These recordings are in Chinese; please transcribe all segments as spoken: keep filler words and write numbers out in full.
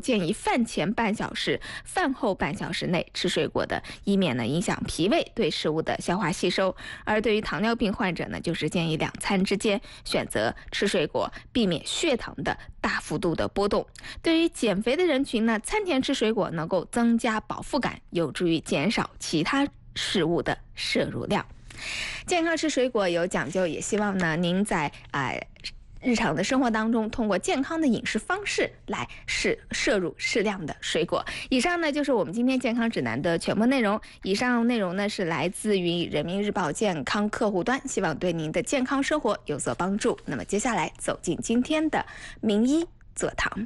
建议饭前半小时、饭后半小时内吃水果的，以免呢影响脾胃对食物的消化吸收。而对于糖尿病患者呢，就是建议两餐之间选择吃水果，避免血糖的大幅度的波动。对于减肥的人群呢，餐前吃水果能够增加饱腹感，有助于减少其他食物的摄入量。健康吃水果有讲究，也希望呢您在啊、呃、日常的生活当中，通过健康的饮食方式来摄摄入适量的水果。以上呢就是我们今天健康指南的全部内容。以上内容呢是来自于人民日报健康客户端，希望对您的健康生活有所帮助。那么接下来走进今天的名医座堂。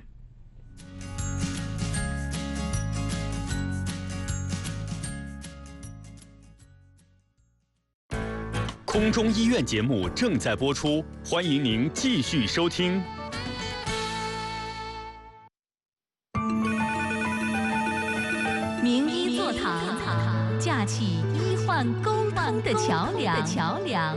空中医院节目正在播出，欢迎您继续收听。 名医座堂，架起医患沟通的桥梁。桥梁。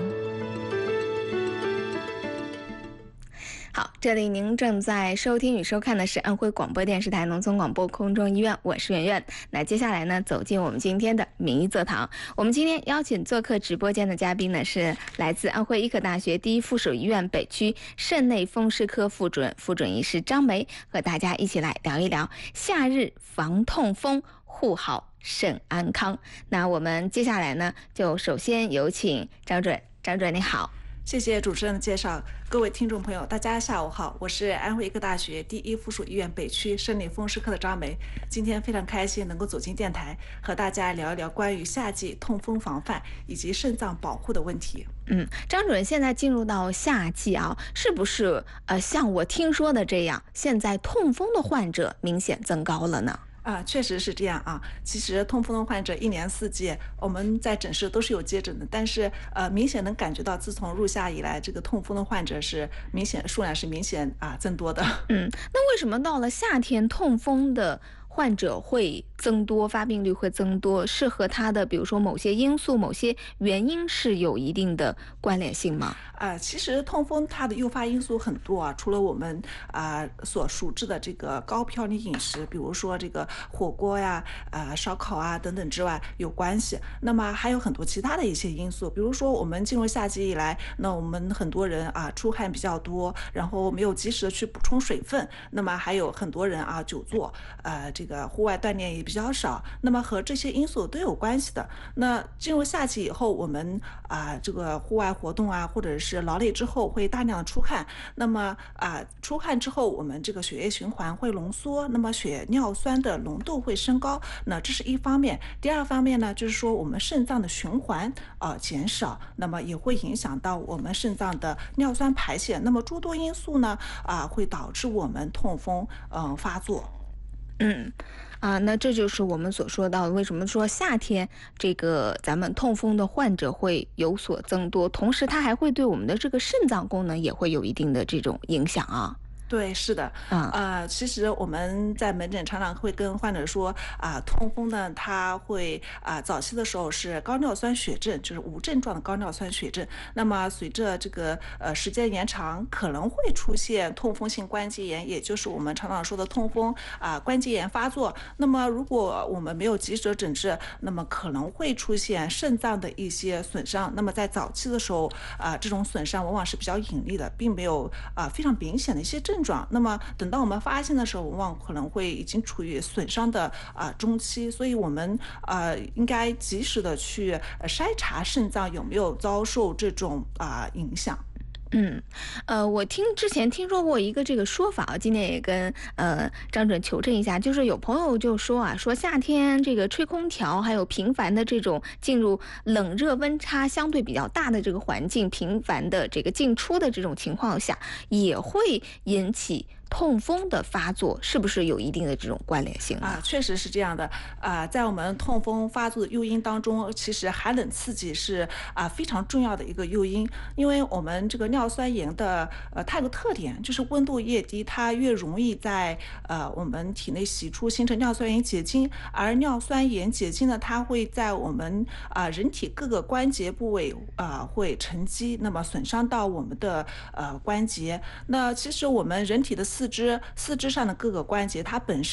好，这里您正在收听与收看的是安徽广播电视台农村广播空中医院，我是圆圆。那接下来呢，走进我们今天的名医座堂。我们今天邀请做客直播间的嘉宾呢，是来自安徽医科大学第一附属医院北区肾内风湿科副主任、副准医师张梅，和大家一起来聊一聊夏日防痛风，护好肾安康。那我们接下来呢，就首先有请张主任。张主任你好。 谢谢主持人的介绍，各位听众朋友，大家下午好，我是安徽医科大学第一附属医院北区肾内风湿科的张梅。今天非常开心能够走进电台，和大家聊一聊关于夏季痛风防范以及肾脏保护的问题。 嗯，张主任，现在进入到夏季啊，是不是呃像我听说的这样，现在痛风的患者明显增高了呢？ 啊，确实是这样啊。其实痛风的患者一年四季我们在诊室都是有接诊的，但是呃，明显能感觉到自从入夏以来，这个痛风的患者是明显数量是明显啊增多的。 嗯，那为什么到了夏天痛风的患者会增多，发病率会增多，是和它的比如说某些因素、某些原因是有一定的关联性吗？ 啊、呃，其实痛风它的诱发因素很多啊，除了我们啊、呃、所熟知的这个高嘌呤饮食，比如说这个火锅呀、啊、呃、烧烤啊等等之外有关系，那么还有很多其他的一些因素，比如说我们进入夏季以来，那我们很多人啊出汗比较多，然后没有及时的去补充水分，那么还有很多人啊久坐，呃这个户外锻炼也比较少，那么和这些因素都有关系的。那进入夏季以后，我们啊、呃、这个户外活动啊，或者是是劳累之后会大量的出汗，那么啊出汗之后我们这个血液循环会浓缩，那么血尿酸的浓度会升高，那这是一方面。第二方面呢，就是说我们肾脏的循环啊减少，那么也会影响到我们肾脏的尿酸排泄，那么诸多因素呢啊会导致我们痛风嗯、呃、发作。 嗯，啊，那这就是我们所说到的，为什么说夏天这个咱们痛风的患者会有所增多，同时它还会对我们的这个肾脏功能也会有一定的这种影响啊。 对，是的， 嗯， 呃，其实我们在门诊常常会跟患者说，啊、呃，痛风呢，它会啊、呃，早期的时候是高尿酸血症，就是无症状的高尿酸血症。那么随着这个呃时间延长，可能会出现痛风性关节炎，也就是我们常常说的痛风啊、呃、关节炎发作。那么如果我们没有及时的诊治，那么可能会出现肾脏的一些损伤。那么在早期的时候啊、呃，这种损伤往往是比较隐匿的，并没有啊、呃、非常明显的一些症状。症状，那么等到我们发现的时候，往往可能会已经处于损伤的啊、呃、中期，所以我们呃应该及时的去、呃、筛查肾脏有没有遭受这种啊、呃、影响。 嗯，呃，我听之前听说过一个这个说法，今天也跟呃张主任求证一下，就是有朋友就说啊，说夏天这个吹空调，还有频繁的这种进入冷热温差相对比较大的这个环境，频繁的这个进出的这种情况下，也会引起痛风的发作，是不是有一定的这种关联性啊？确实是这样的啊、呃，在我们痛风发作的诱因当中，其实寒冷刺激是啊、呃、非常重要的一个诱因，因为我们这个尿酸盐的呃它有个特点，就是温度越低，它越容易在呃我们体内析出，形成尿酸盐结晶，而尿酸盐结晶呢，它会在我们啊、呃、人体各个关节部位啊、呃、会沉积，那么损伤到我们的呃关节。那其实我们人体的四肢四肢上的各个关节，它本身